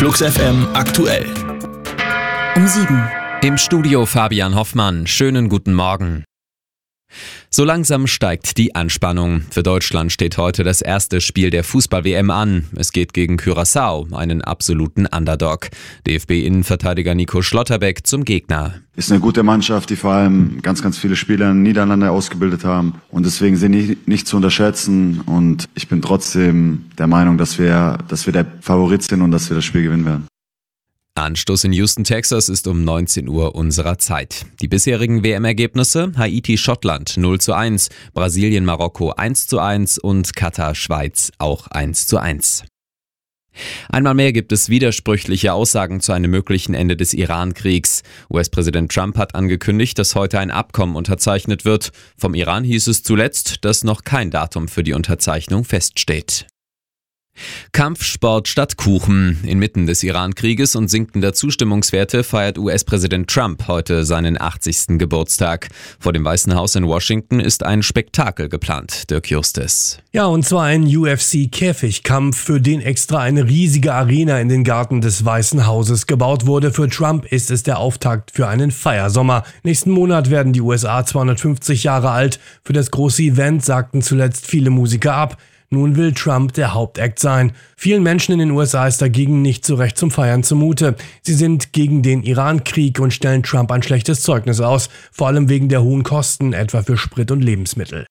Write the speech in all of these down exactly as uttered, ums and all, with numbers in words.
Flux F M aktuell. Um sieben. Im Studio Fabian Hoffmann. Schönen guten Morgen. So langsam steigt die Anspannung. Für Deutschland steht heute das erste Spiel der Fußball-W M an. Es geht gegen Curaçao, einen absoluten Underdog. D F B-Innenverteidiger Nico Schlotterbeck zum Gegner. Ist eine gute Mannschaft, die vor allem ganz, ganz viele Spieler in Niederlande ausgebildet haben. Und deswegen sind die nicht zu unterschätzen. Und ich bin trotzdem der Meinung, dass wir, dass wir der Favorit sind und dass wir das Spiel gewinnen werden. Anstoß in Houston, Texas ist um neunzehn Uhr unserer Zeit. Die bisherigen W M-Ergebnisse: Haiti-Schottland null zu eins, Brasilien-Marokko eins zu eins und Katar-Schweiz auch eins zu eins. Einmal mehr gibt es widersprüchliche Aussagen zu einem möglichen Ende des Iran-Kriegs. U S-Präsident Trump hat angekündigt, dass heute ein Abkommen unterzeichnet wird. Vom Iran hieß es zuletzt, dass noch kein Datum für die Unterzeichnung feststeht. Kampfsport statt Kuchen. Inmitten des Iran-Krieges und sinkender Zustimmungswerte feiert U S-Präsident Trump heute seinen achtzigsten Geburtstag. Vor dem Weißen Haus in Washington ist ein Spektakel geplant. Dirk Justis. Ja, und zwar ein U F C-Käfigkampf, für den extra eine riesige Arena in den Garten des Weißen Hauses gebaut wurde. Für Trump ist es der Auftakt für einen Feiersommer. Nächsten Monat werden die U S A zweihundertfünfzig Jahre alt. Für das große Event sagten zuletzt viele Musiker ab. Nun will Trump der Hauptakt sein. Vielen Menschen in den U S A ist dagegen nicht so recht zum Feiern zumute. Sie sind gegen den Iran-Krieg und stellen Trump ein schlechtes Zeugnis aus, vor allem wegen der hohen Kosten, etwa für Sprit und Lebensmittel.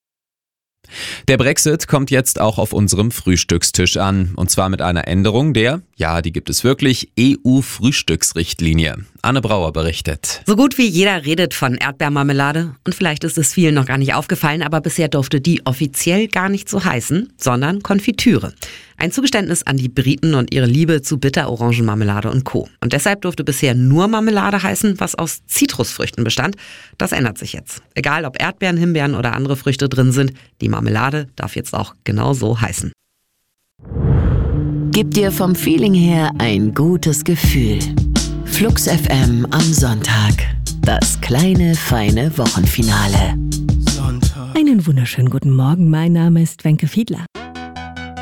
Der Brexit kommt jetzt auch auf unserem Frühstückstisch an. Und zwar mit einer Änderung der, ja, die gibt es wirklich, E U-Frühstücksrichtlinie. Anne Brauer berichtet. So gut wie jeder redet von Erdbeermarmelade. Und vielleicht ist es vielen noch gar nicht aufgefallen, aber bisher durfte die offiziell gar nicht so heißen, sondern Konfitüre. Ein Zugeständnis an die Briten und ihre Liebe zu Bitterorangenmarmelade und Co. Und deshalb durfte bisher nur Marmelade heißen, was aus Zitrusfrüchten bestand. Das ändert sich jetzt. Egal ob Erdbeeren, Himbeeren oder andere Früchte drin sind, die Marmelade darf jetzt auch genau so heißen. Gib dir vom Feeling her ein gutes Gefühl. Flux F M am Sonntag. Das kleine, feine Wochenfinale. Einen wunderschönen guten Morgen. Mein Name ist Wenke Fiedler.